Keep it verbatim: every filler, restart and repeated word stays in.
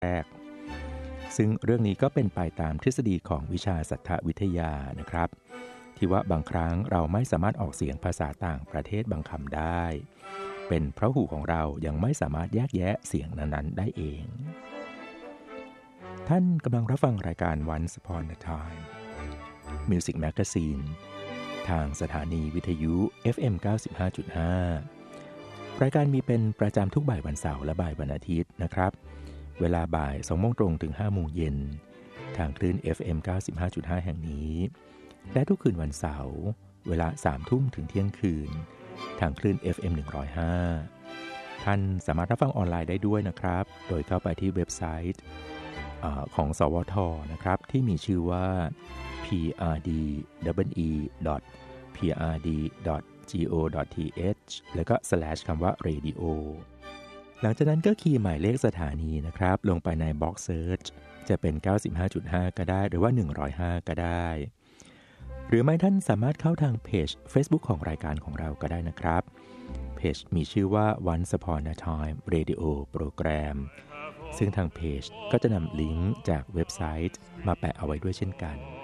แรกซึ่งเรื่องนี้ก็เป็นไปตามทฤษฎีของวิชาสัทธวิทยานะครับที่ว่าบางครั้งเราไม่สามารถออกเสียงภาษาต่างประเทศบางคำได้เป็นเพราะหูของเรายังไม่สามารถแยกแยะเสียงนั้นๆได้เองท่านกำลังรับฟังรายการ Once Upon a Time Music Magazine ทางสถานีวิทยุ เอฟ เอ็ม เก้าสิบห้าจุดห้า รายการมีเป็นประจำทุกบ่ายวันเสาร์และบ่ายวันอาทิตย์นะครับเวลาบ่ายสองโมงตรงถึงห้าโมงเย็นทางคลื่น เอฟ เอ็ม เก้าสิบห้าจุดห้า แห่งนี้และทุกคืนวันเสาร์เวลาสามทุ่มถึงเที่ยงคืนทางคลื่น เอฟ เอ็ม หนึ่งร้อยห้า ท่านสามารถรับฟังออนไลน์ได้ด้วยนะครับโดยเข้าไปที่เว็บไซต์ของสวทนะครับที่มีชื่อว่า พี อาร์ ดี อี อี ดอท พี อาร์ ดี ดอท จี โอ ดอท ที เอช แล้วก็ slash คำว่า radio หลังจากนั้นก็คีย์หมายเลขสถานีนะครับลงไปใน Box Search จะเป็น เก้าสิบห้าจุดห้า ก็ได้หรือว่าหนึ่งร้อยห้าก็ได้หรือไม่ท่านสามารถเข้าทางเพจ Facebook ของรายการของเราก็ได้นะครับเพจมีชื่อว่า Once Upon a Time Radio Program ซึ่งทางเพจก็จะนำลิงก์จากเว็บไซต์มาแปะเอาไว้ด้วยเช่นกัน